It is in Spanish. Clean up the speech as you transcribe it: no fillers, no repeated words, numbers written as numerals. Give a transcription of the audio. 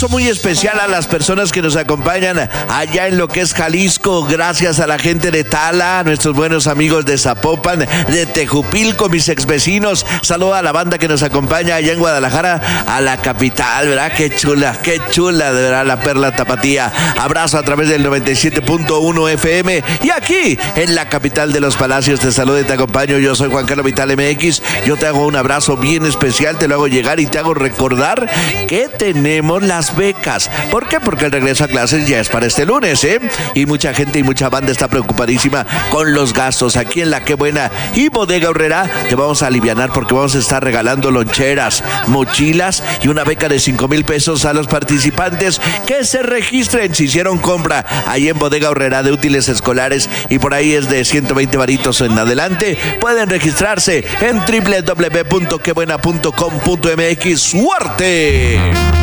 abrazo muy especial a las personas que nos acompañan allá en lo que es Jalisco. Gracias a la gente de Tala, a nuestros buenos amigos de Zapopan, de Tejupilco, mis ex vecinos. Saludo a la banda que nos acompaña allá en Guadalajara, a la capital, ¿verdad? Qué chula, de verdad, la perla tapatía. Abrazo a través del 97.1 FM. Y aquí, en la capital de los Palacios, te saludo y te acompaño. Yo soy Juan Carlos Vital MX. Yo te hago un abrazo bien especial, te lo hago llegar y te hago recordar que tenemos las becas. ¿Por qué? Porque el regreso a clases ya es para este lunes, ¿eh? Y mucha gente y mucha banda está preocupadísima con los gastos. Aquí en La Qué Buena y Bodega Aurrera te vamos a alivianar porque vamos a estar regalando loncheras, mochilas y una beca de 5,000 pesos a los participantes que se registren si hicieron compra ahí en Bodega Aurrera de útiles escolares y por ahí es de 120 varitos en adelante. Pueden registrarse en www.quebuena.com.mx. ¡Suerte!